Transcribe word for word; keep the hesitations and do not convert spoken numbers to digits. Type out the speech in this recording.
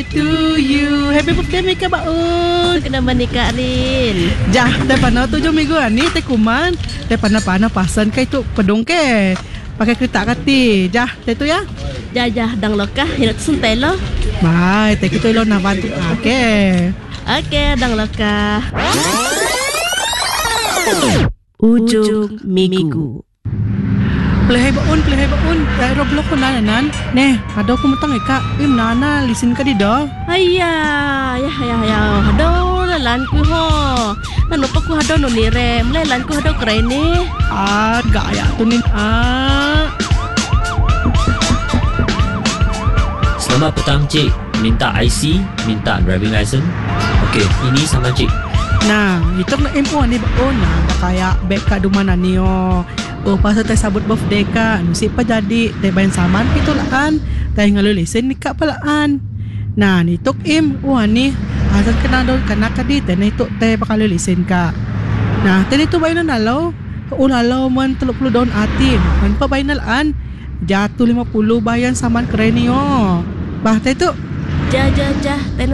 To you. Happy birthday Mika baun. Kena menikah Rin. Jah, teh pana tujuh minggu ani teh kuman. Teh pana-pana pasan kai tu pedong ke. Pakai kereta kati. Jah, teh tu ya. Jajah dang lokah hinak sentai lo. Bye, teh kita lo nak bantu. Okey. Okey, dang lokah. Ujung minggu. Play baun, play baun. Rai roblok ko nanan. Neh, ada ko mutang ika. Im nana listen ka di do. Ayah, ya ya ya. Hado lalan ku ho. Nanu pa ku hado no nire. Mulai lan ku hado keren ni. Ah, gaya tu ni. Ah. Selamat petang cik. Minta I C, minta driving license. Okey, ini sama cik. Nah, itu nak info ni baun. Nah, tak kaya beg ka dumana ni oh. Oh, pasal teh sabut birthday ka. Nusi pa jadi teh bayan saman itu laan. Teh ngalu lesen ni ka palaan. Nah, ni tok im. Wah ni. Asal kena do kana ka di teh ni tok teh bakal lesen ka. Nah, teh itu bayan nalo. Ulalo man tiga puluh daun atim. Man pa bayan laan. Jatuh lima puluh bayan saman keren ni oh. Bah teh tu. Jah jah jah.